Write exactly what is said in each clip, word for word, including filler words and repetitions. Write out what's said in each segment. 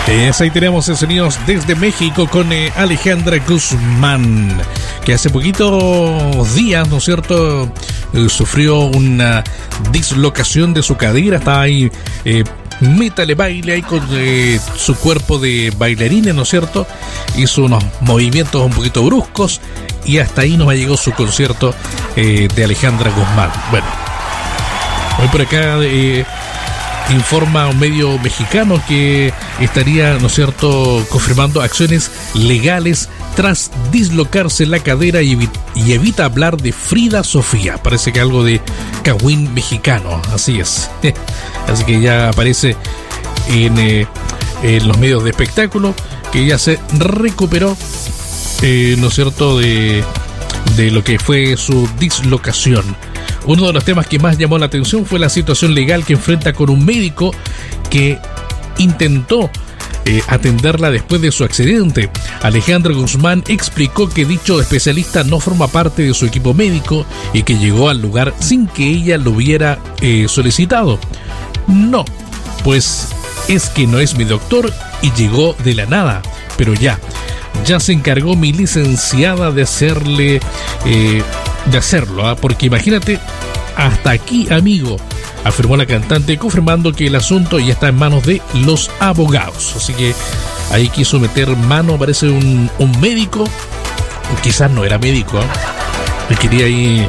Es, ahí tenemos el sonidos desde México con eh, Alejandra Guzmán, que hace poquitos días, ¿no es cierto?, eh, sufrió una dislocación de su cadera. Estaba ahí, eh, métale baile ahí con eh, su cuerpo de bailarina, ¿no es cierto? Hizo unos movimientos un poquito bruscos y hasta ahí nos llegó su concierto eh, de Alejandra Guzmán. Bueno, hoy por acá eh, informa un medio mexicano que estaría, ¿no es cierto?, confirmando acciones legales tras dislocarse la cadera y, evi- y evita hablar de Frida Sofía. Parece que algo de Cagüín mexicano, así es. Así que ya aparece en, eh, en los medios de espectáculo que ya se recuperó, eh, ¿no es cierto?, de, de lo que fue su dislocación. Uno de los temas que más llamó la atención fue la situación legal que enfrenta con un médico que intentó eh, atenderla después de su accidente. Alejandra Guzmán explicó que dicho especialista no forma parte de su equipo médico y que llegó al lugar sin que ella lo hubiera eh, solicitado. No, pues es que no es mi doctor y llegó de la nada, pero ya, ya se encargó mi licenciada de hacerle... Eh, de hacerlo, ¿eh? Porque imagínate, hasta aquí, amigo, afirmó la cantante, confirmando que el asunto ya está en manos de los abogados. Así que ahí quiso meter mano, parece un, un médico, quizás no era médico, ¿eh? Y quería ahí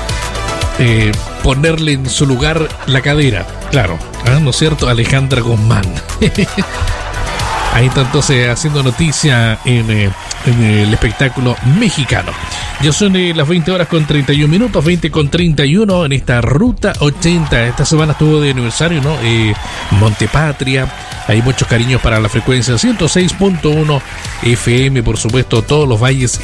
eh, ponerle en su lugar la cadera, claro, ¿eh? ¿No es cierto? Alejandra Guzmán. Ahí está entonces haciendo noticia en, eh, en el espectáculo mexicano. Ya son eh, las veinte horas con treinta y un minutos, veinte con treinta y uno en esta Ruta ochenta. Esta semana estuvo de aniversario, ¿no? Eh, Montepatria. Hay muchos cariños para la frecuencia ciento seis punto uno F M, por supuesto, todos los valles